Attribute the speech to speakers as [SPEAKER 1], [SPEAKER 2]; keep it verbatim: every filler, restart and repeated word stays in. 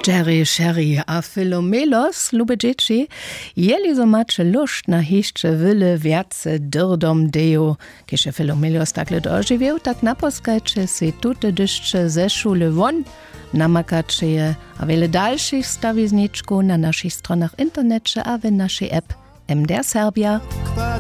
[SPEAKER 1] Jerry, Sherry a Filomelos, lube dzieci, jeli so macie lust na hiszcze wyle wiace dyrdom deo. Kiedy Filomelos takle dożywiał, tak naposkajcie si tute dyszcze ze szule won, namakacie je, a wiele dalszych stawizniczków na naszych stronach internecie, a w naszej app M D R Serbia.